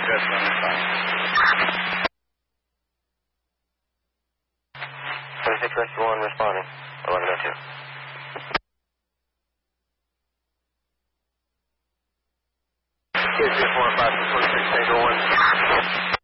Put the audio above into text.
address on the phone. 26 Rescue 1 responding. 1102. Case 4 5 26 Tango 1.